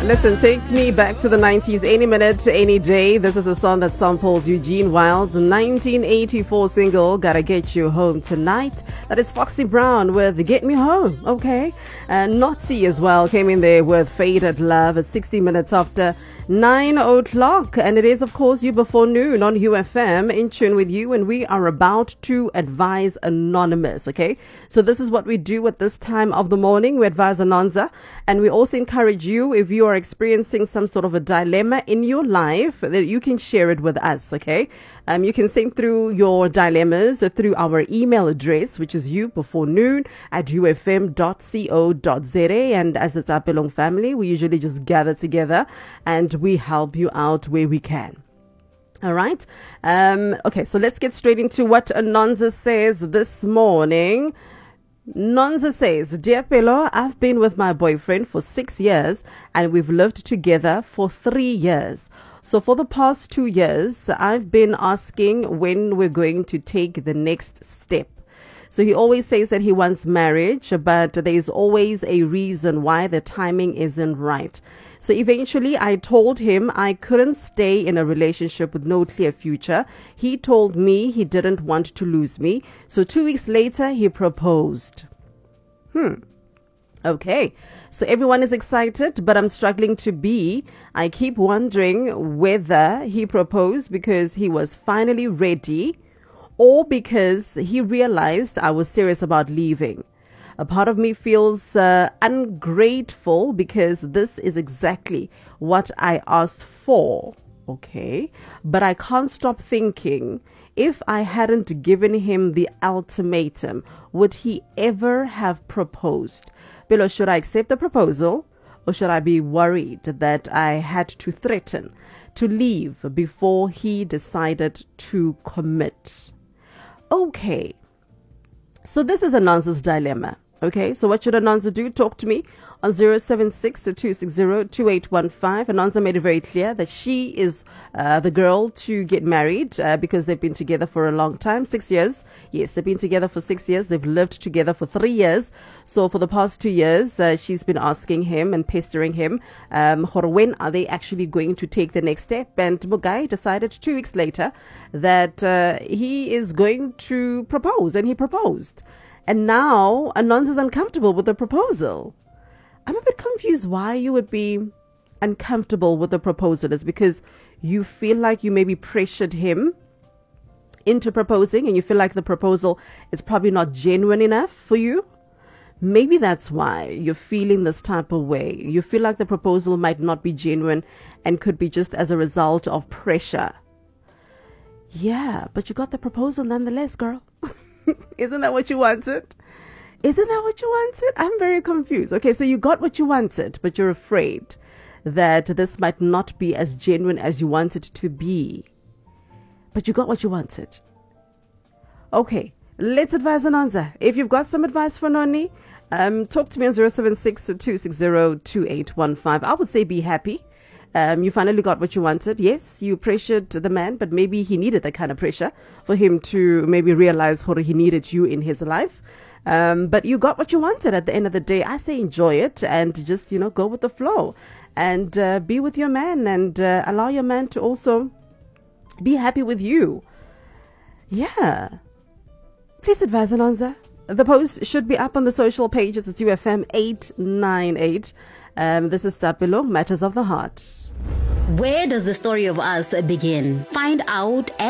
Listen, take me back to the 90s any minute, any day. This is a song that samples Eugene Wilde's 1984 single, Gotta Get You Home Tonight. That is Foxy Brown with Get Me Home, okay? And Nazi as well came in there with Faded Love at 60 minutes after 9 o'clock. And it is, of course, You Before Noon on UFM, in tune with you. And we are about to advise Anonymous, okay? So this is what we do at this time of the morning. We advise Anonza. And we also encourage you, if you are experiencing some sort of a dilemma in your life, that you can share it with us, okay? You can send through your dilemmas through our email address, which is youbefore@ufm.co.za. And as it's our Belong family, we usually just gather together and we help you out where we can. All right. Okay, so let's get straight into what Anonza says this morning. Nonza says, Dear Pelo, I've been with my boyfriend for 6 years and we've lived together for 3 years. So for the past 2 years, I've been asking when we're going to take the next step. So he always says that he wants marriage, but there's always a reason why the timing isn't right. So eventually I told him I couldn't stay in a relationship with no clear future. He told me he didn't want to lose me. So 2 weeks later, he proposed. Okay. So everyone is excited, but I'm struggling to be. I keep wondering whether he proposed because he was finally ready or because he realized I was serious about leaving. A part of me feels ungrateful because this is exactly what I asked for. Okay. But I can't stop thinking, if I hadn't given him the ultimatum, would he ever have proposed? Bilo, should I accept the proposal or should I be worried that I had to threaten to leave before he decided to commit? Okay. So this is Anonza's dilemma. Okay, so what should Anonza do? Talk to me on 076-260-2815. Anonza made it very clear that she is the girl to get married because they've been together for a long time, 6 years. Yes, they've been together for 6 years. They've lived together for 3 years. So for the past 2 years, she's been asking him and pestering him, when are they actually going to take the next step? And Mugai decided 2 weeks later that he is going to propose, and he proposed. And now Anonza's uncomfortable with the proposal. I'm a bit confused why you would be uncomfortable with the proposal. Is because you feel like you maybe pressured him into proposing and you feel like the proposal is probably not genuine enough for you? Maybe that's why you're feeling this type of way. You feel like the proposal might not be genuine and could be just as a result of pressure. Yeah, but you got the proposal nonetheless, girl. Isn't that what you wanted? Isn't that what you wanted? I'm very confused. Okay, so you got what you wanted, but you're afraid that this might not be as genuine as you wanted to be. But you got what you wanted. Okay, let's advise Anonza. If you've got some advice for Noni, talk to me on 076-260-2815. I would say be happy. You finally got what you wanted. Yes, you pressured the man, but maybe he needed that kind of pressure for him to maybe realize how he needed you in his life. But you got what you wanted at the end of the day. I say enjoy it and just, go with the flow and be with your man and allow your man to also be happy with you. Yeah. Please advise Anonza. The post should be up on the social pages. It's UFM 898. This is Sapelo, Matters of the Heart. Where does the story of us begin? Find out